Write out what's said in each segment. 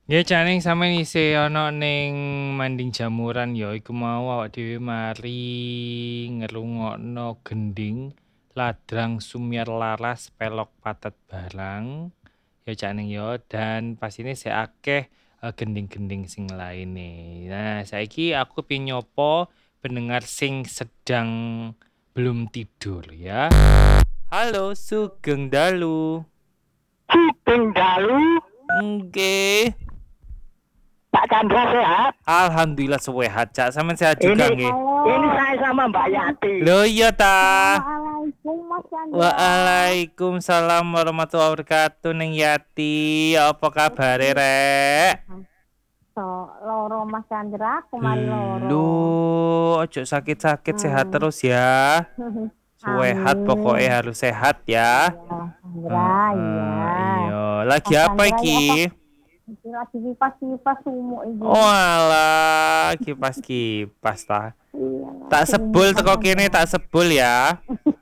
Ya caning sampeyan isih ana ning Manding Jamuran ya iku mau awak dhewe mari ngrungokno gending Ladrang Sumiar Laras Pelok Patet Barang ya caning ya dan pas ini sik akeh gending-gending sing lainne. Nah, saiki aku pengen nyopo pendengar sing sedang belum tidur ya. Halo Sugeng Dalu. Sugeng Dalu, Nggih. Pak Chandra sehat? Alhamdulillah sehat, Cak. Sampeyan sehat juga Ini nggih? ini saya sama Mbak Yati. Loh iya ta. Assalamualaikum Mas Chandra. Waalaikumsalam warahmatullahi wabarakatuh Neng Yati. Apa kabare rek? So, loro Mas Chandra, kemari loro. Lu ojo sakit-sakit sehat terus ya. Sehat Amin. pokoknya harus sehat ya. Chandra, iya. Iya, lagi Mas apa Chandra, iki? Iki lagi kipas-kipas sumuk iki. Oh alah, kipas-kipas ta. Iya, Tak sebul Mas teko Chandra. kene tak sebul ya.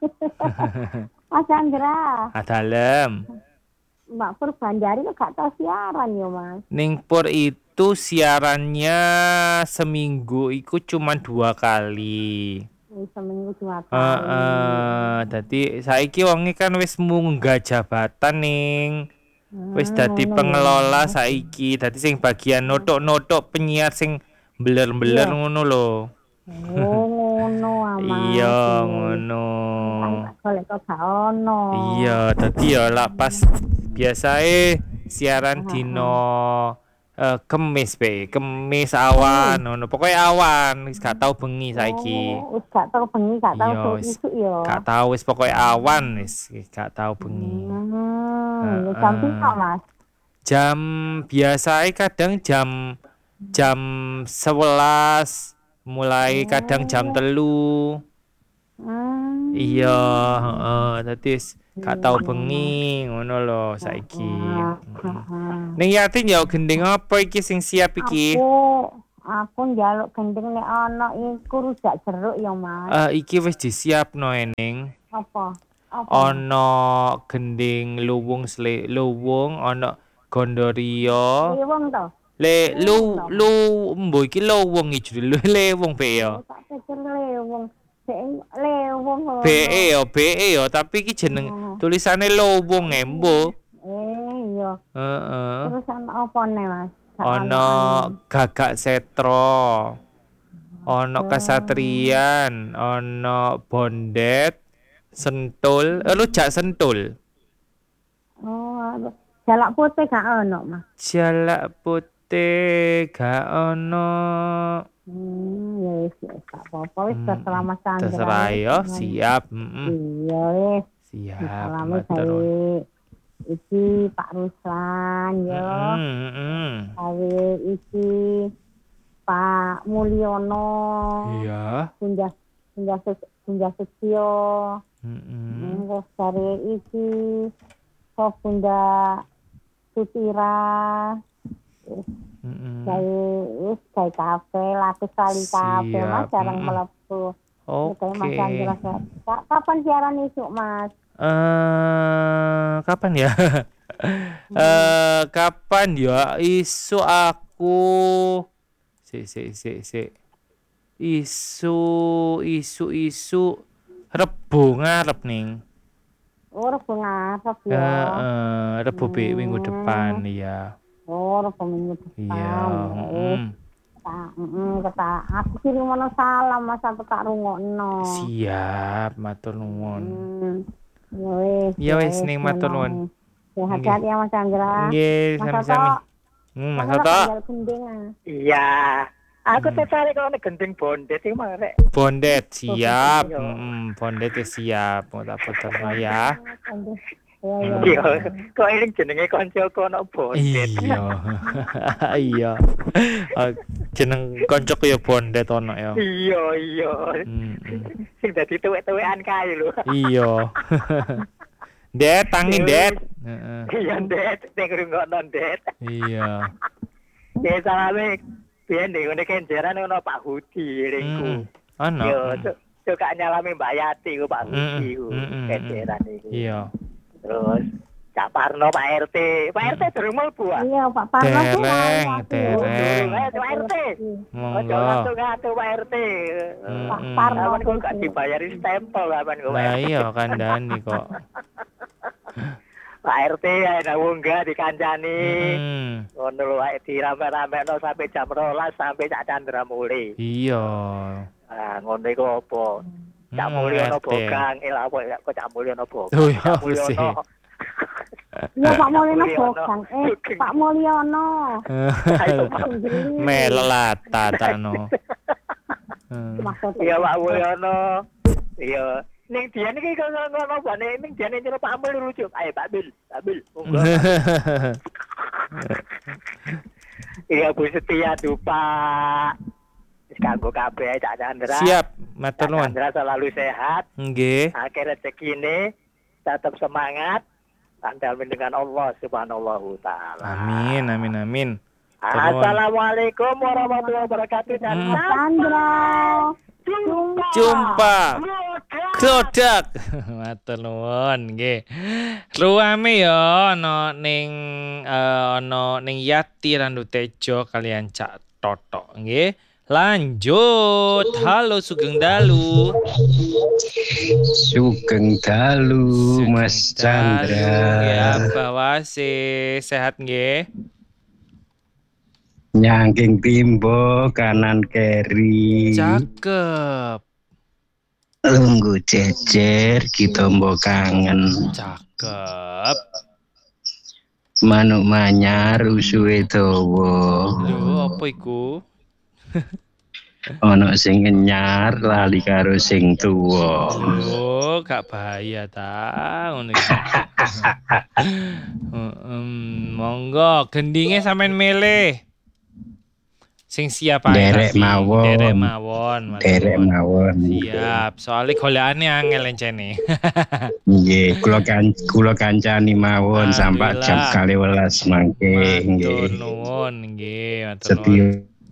Mas Chandra, Dalem. Mbak Pur Banjari kok gak tau siaran ya Mas. Ning Pur itu siarannya seminggu iku cuma 2 kali. Seminggu 2 kali. Dadi saiki wonge kan wis munggah jabatan ning. Wis dadi Ngono pengelola ya. saiki. Dadi sing bagian notok-notok penyiar sing beler-beler Iya. ngono lho. Oh, ngono amat. Iya, ngono. Golek kok gak ono. Iya, dadi ya lak pas biasae siaran dino Kemis Kemis awan ngono. Pokoke awan wis gak tau bengi saiki. Oh, wis gak tau bengi, gak tau Iya, wis isuk ya. gak tau wis pokoke awan wis gak tau bengi. Ya jam piro, Mas? Jam biasae kadang jam 11 mulai kadang jam 3. Iya, heeh, dadi wis gak tau bengi ngono lho saiki. Ning Yatin ya gending apa iki sing siap iki? Aku njaluk gending nek ana iku rujak jeruk ya, Mas. Iki wis disiapno ening. Apa? Ana gending luwung, ana gondorio. Lewung to? Lu mbo iki luwung iki lewung pe ya. Tak pikir lewung. Lewung. BE yo, tapi iki jeneng tulisane luwung embo. Iya. Heeh. Terus ana apa nih, Mas? Ana gagak setro. Ana kasatrian, ana bondet, sentul, rujak sentul. Oh, jalak putih gak ono, Mas. Jalak putih gak ono. Ya wis gak apa-apa wis terserah Mas Chandra. Terserah ya, siap. Iya wis. Siap, matur. Iki Pak Ruslan ya. Awe iki Pak Mulyono. Iya. Kunjah Setio. Terus dari iki kok Bunda Sutira. Kayak kafe, lapis kali kafe, Mas jarang melepuh. Oke. Kapan siaran esok, Mas? Kapan ya? Kapan ya? Isu aku isu Rebo ngarep ning. Oh, Rebo ngarep ya. Rebo minggu depan ya. Oh, Rebo minggu depan. Iya. Kata aku kirim salam Mas aku tak rungokno. Siap, matur nuwun. Ya wis ning matur nuwun. Sehat-sehat ya Mas Chandra. Nggih, sami-sami. Mas Toto. Iya. Aku tertarik kalau gending bondet iki mah rek. Bondet siap. Bondet siap. Mau tak puter ya. Iya. Kok eling jenenge kancaku ana bondet. Iya. Iya. Jeneng kancaku ya bondet ono ya. Iya. Sing dadi tuwek-tuwekan kae lho. Iya. Det tangi det. Iya det, ning rungokno det. Iya. Ya salame biyen ning ngene kenjeran ono Pak Hudi ringku. Ono. Yo, suka nyalami Mbak Yati ku Pak Hudi ku kenjeran iki. Iya. Terus Cak Parno Pak RT. Pak RT durung mlebu ah. Iya, Pak Parno tuh Dereng, lalu aku. dereng. Pak RT. Ojo Monggo. langsung ngatur Pak RT. Pak Parno Kapan kok tuh. gak dibayari stempel kapan kok Pak Lah RT. iya kandhani kok. Pak RT ada wongga dikancani. Ngono lho wae dirame-ramekno sampai jam 12 sampai Cak Chandra mulai. Iya. Ah ngono iku apa? Cak Mulyono RT. bogang, apa kok Cak Mulyono bogang. Oh, iya, Cak Mulyono. Iya, Pak Mulyono Mulyono. bogang. Pak Mulyono. Melata takno. Maksudnya. Iya Pak Mulyono. Iya. Ning dian iki kok ngono bane ning dian jero Pak Mul rujuk. Ayo Pak Bil, Pak Bil. Monggo. Iya Bu Setia Dupa. Wis kanggo kabeh Cak Chandra. Siap, matur Cak nuwun. Chandra selalu sehat. Nggih. Akeh rezekine, tetap semangat. Andal dengan Allah Subhanahu taala. Amin, amin, amin. Assalamualaikum warahmatullahi wabarakatuh. Dan Chandra. Jumpa. Klodak. Matur nuwun nggih. Ruame ya ana ning Yati Randu Tejo kalian Cak Toto nggih. Lanjut. Halo Sugeng Dalu. Sugeng Dalu Mas Chandra. Ya, bawase sehat nggih. Nyangking timbo kanan keri. Cakep. Lunggu cecer kita mbok kangen. Cakep. Manuk manyar usuhe dawa. Lho, apa iku? Ana sing nyar lali karo sing tuwa. Lho, gak bahaya ta ngono iki. Monggo gendinge sampean milih. Sing siap ae Derek tapi. mawon. Derek mawon. matur Derek nuwun. mawon. Siap, soalnya golekane angel encene. Nggih, kula kancani mawon sampai jam Alhamdulillah. 12 mangke Matur nggih. nuwun nggih, matur nuwun. Setia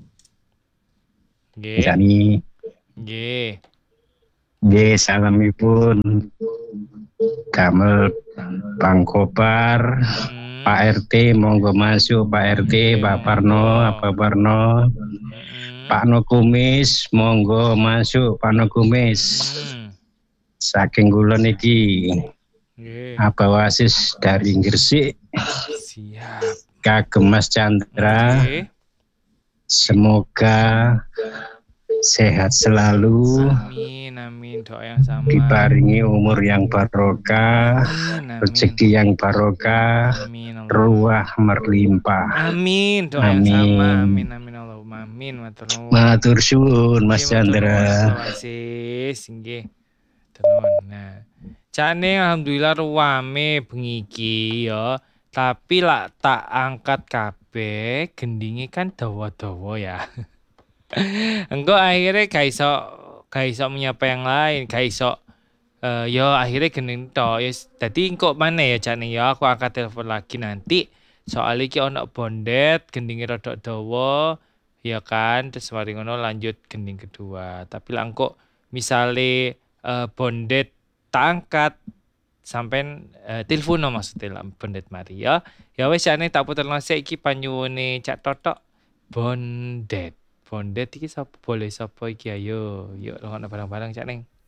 Nggih. jani. Nggih. Nggih, salamipun damel Bang Kopar, Pak RT monggo masuk Pak RT, Pak Parno, Pak Parno. Pak No Kumis monggo masuk Pak No Kumis. Saking kula niki Nggih. Abah Wasis dari Gresik Siap. kagem Mas Chandra. Nggih. Semoga sehat selalu, Amin, amin. Doa yang sama. diparingi umur yang barokah, Amin, amin. rezeki yang barokah, Amin, Allah. ruah merlimpah. Amin, doa yang Amin. sama. Amin, amin Allahumma amin. Matur nuwun. Matur suwun Mas Chandra. Wasis nggih. Tenun. Nah, jane alhamdulillah ruame bengi iki ya. Tapi lak tak angkat kabeh gendinge kan dawa-dawa ya. Engko akhirnya gak iso menyapa yang lain, gak iso ya akhirnya gending tok. Ya dadi engko maneh ya jane ya aku angkat telepon lagi nanti. Soalnya iki ono bondet gendinge rada dawa ya kan terus mari ngono lanjut gending kedua. Tapi lah engko misale bondet tak angkat sampean telepon maksudnya lah bondet mari ya. Ya wis jane tak puterno sik iki panyuwune Cak Totok bondet. Bondet iki sapa boleh sapa iki ayo. Yuk ngono bareng-bareng Cak Ning.